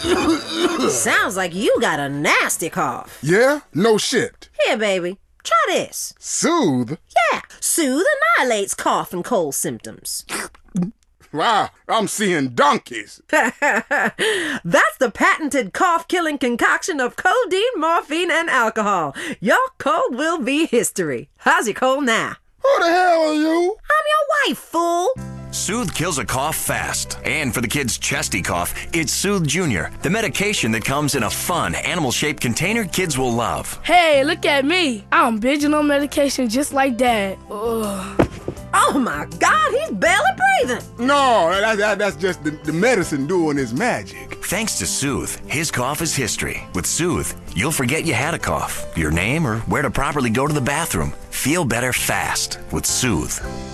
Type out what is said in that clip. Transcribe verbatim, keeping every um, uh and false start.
Sounds like you got a nasty cough. Yeah? No shit. Here, baby. Try this. Soothe? Yeah. Soothe annihilates cough and cold symptoms. Wow, I'm seeing donkeys. That's the patented cough-killing concoction of codeine, morphine, and alcohol. Your cold will be history. How's your cold now? Who the hell are you? I'm your wife, fool. Soothe kills a cough fast. And for the kids' chesty cough, it's Soothe Junior, the medication that comes in a fun, animal-shaped container kids will love. Hey, look at me. I'm binging on medication just like Dad. Ugh. Oh, my God, he's barely breathing. No, that, that, that's just the, the medicine doing its magic. Thanks to Soothe, his cough is history. With Soothe, you'll forget you had a cough, your name, or where to properly go to the bathroom. Feel better fast with Soothe.